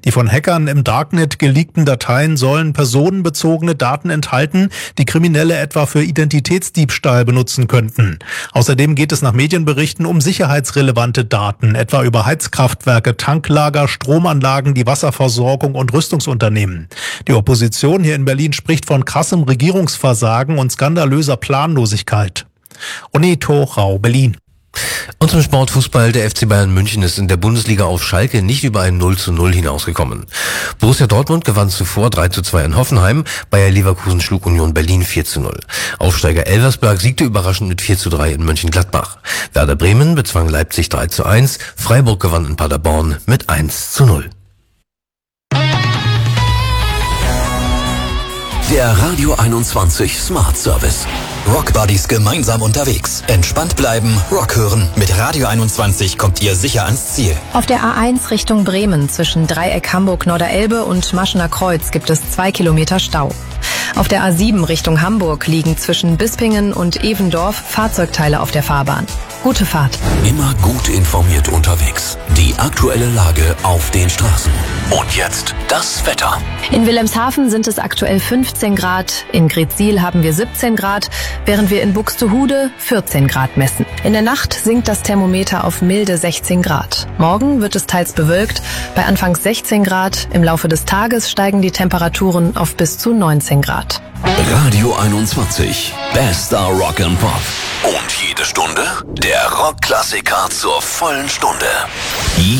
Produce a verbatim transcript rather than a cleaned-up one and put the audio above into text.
Die von Hackern im Darknet geleakten Dateien sollen personenbezogene Daten enthalten, die Kriminelle etwa für Identitätsdiebstahl benutzen könnten. Außerdem geht es nach Medienberichten um sicherheitsrelevante Daten, etwa über Heizkraftwerke, Tanklager, Stromanlagen, die Wasserversorgung und Rüstungsunternehmen. Die Opposition hier in Berlin spricht von krassem Regierungsversagen und skandalöser Planlosigkeit. Oneto Rau, Berlin. Und zum Sportfußball, der F C Bayern München ist in der Bundesliga auf Schalke nicht über ein null zu null hinausgekommen. Borussia Dortmund gewann zuvor drei zu zwei in Hoffenheim, Bayer Leverkusen schlug Union Berlin vier zu null. Aufsteiger Elversberg siegte überraschend mit vier zu drei in Mönchengladbach. Werder Bremen bezwang Leipzig drei zu eins, Freiburg gewann in Paderborn mit eins zu null. Der Radio einundzwanzig Smart Service. Rock Buddies gemeinsam unterwegs. Entspannt bleiben, Rock hören. Mit Radio einundzwanzig kommt ihr sicher ans Ziel. Auf der A eins Richtung Bremen zwischen Dreieck Hamburg-Norderelbe und Maschener Kreuz gibt es zwei Kilometer Stau. Auf der A sieben Richtung Hamburg liegen zwischen Bispingen und Evendorf Fahrzeugteile auf der Fahrbahn. Gute Fahrt. Immer gut informiert unterwegs. Die aktuelle Lage auf den Straßen. Und jetzt das Wetter. In Wilhelmshaven sind es aktuell fünfzehn Grad, in Greetsiel haben wir siebzehn Grad, während wir in Buxtehude vierzehn Grad messen. In der Nacht sinkt das Thermometer auf milde sechzehn Grad. Morgen wird es teils bewölkt, bei anfangs sechzehn Grad. Im Laufe des Tages steigen die Temperaturen auf bis zu neunzehn Grad. Radio einundzwanzig. Bester Rock and Pop. Und jede Stunde der Rockklassiker zur vollen Stunde.